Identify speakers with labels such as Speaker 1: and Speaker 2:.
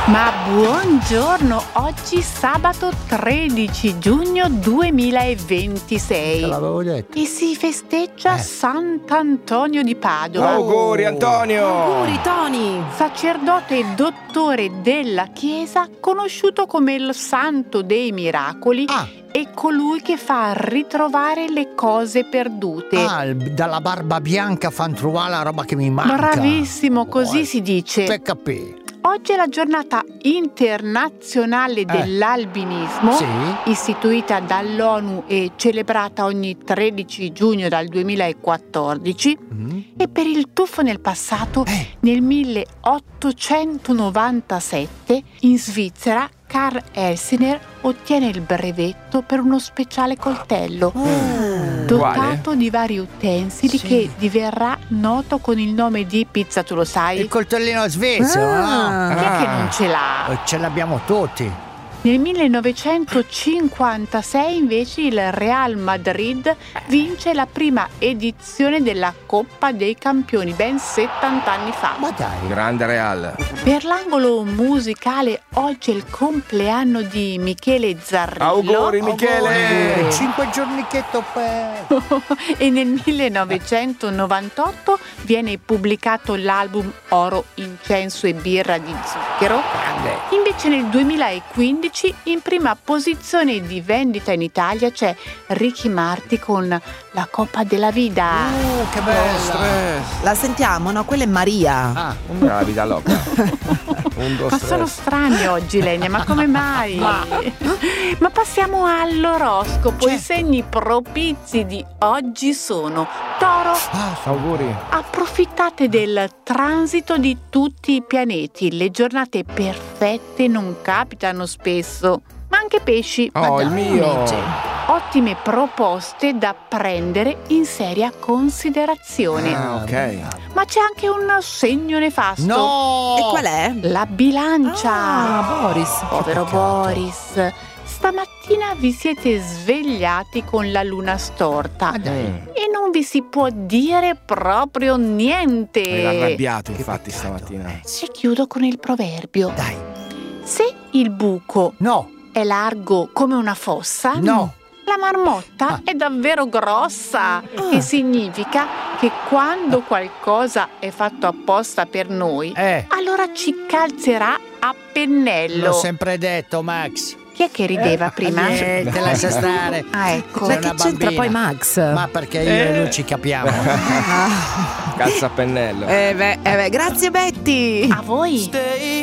Speaker 1: Ma buongiorno, oggi sabato 13 giugno 2026
Speaker 2: Te l'avevo detto.
Speaker 1: e si festeggia Sant'Antonio di Padova.
Speaker 3: Auguri Antonio!
Speaker 4: Auguri Tony!
Speaker 1: Sacerdote e dottore della Chiesa, conosciuto come il Santo dei Miracoli e colui che fa ritrovare le cose perdute.
Speaker 2: Dalla barba bianca fan trovare la roba che mi manca.
Speaker 1: Bravissimo, così si dice.
Speaker 2: Per capire.
Speaker 1: Oggi è la giornata internazionale dell'albinismo,
Speaker 2: Sì.
Speaker 1: istituita dall'ONU e celebrata ogni 13 giugno dal 2014. E per il tuffo nel passato, nel 1897, in Svizzera, Karl Elsner ottiene il brevetto per uno speciale coltello dotato di vari utensili che diverrà noto con il nome di pizza, tu lo sai?
Speaker 2: Il coltellino svizzero, no?
Speaker 1: Chi è che non ce l'ha?
Speaker 2: Ce l'abbiamo tutti.
Speaker 1: Nel 1956 invece il Real Madrid vince la prima edizione della Coppa dei Campioni, ben 70 anni fa.
Speaker 2: Ma dai.
Speaker 3: Grande Real.
Speaker 1: Per l'angolo musicale oggi è il compleanno di Michele Zarrillo.
Speaker 3: Auguri Michele!
Speaker 2: 5 giornichetto per...
Speaker 1: E nel 1998 viene pubblicato l'album Oro, Incenso e Birra di Zucchero. Invece nel 2015 in prima posizione di vendita in Italia c'è Ricky Martin con La Coppa della Vida.
Speaker 2: che bella.
Speaker 4: La sentiamo, no? Quella è Maria.
Speaker 3: La vita loca.
Speaker 1: Ma sono strani oggi, Lenia, ma come mai? Ma passiamo all'oroscopo. I segni propizi di oggi sono Toro.
Speaker 3: Auguri.
Speaker 1: Approfittate del transito di tutti i pianeti. Le giornate perfette non capitano spesso. Ma anche Pesci.
Speaker 3: Oh, il mio.
Speaker 1: Ottime proposte da prendere in seria considerazione.
Speaker 3: Ok.
Speaker 1: Ma c'è anche un segno nefasto.
Speaker 2: No!
Speaker 4: E qual è?
Speaker 1: La bilancia.
Speaker 4: Boris.
Speaker 1: Povero Boris. Stamattina vi siete svegliati con la luna storta e non vi si può dire proprio niente.
Speaker 3: Era arrabbiato infatti stamattina.
Speaker 1: E chiudo con il proverbio.
Speaker 2: Dai.
Speaker 1: Se il buco
Speaker 2: No.
Speaker 1: è largo come una fossa,
Speaker 2: No.
Speaker 1: la marmotta è davvero grossa, che significa che quando qualcosa è fatto apposta per noi, allora ci calzerà a pennello.
Speaker 2: L'ho sempre detto, Max.
Speaker 1: Chi è che rideva prima?
Speaker 2: Niente, lascia stare.
Speaker 1: Ecco.
Speaker 4: Ma
Speaker 2: Sei
Speaker 4: che
Speaker 2: una
Speaker 4: c'entra
Speaker 2: bambina.
Speaker 4: poi Max?
Speaker 2: Ma perché io e lui ci capiamo.
Speaker 3: Calza a pennello.
Speaker 4: Grazie Betty.
Speaker 1: A voi.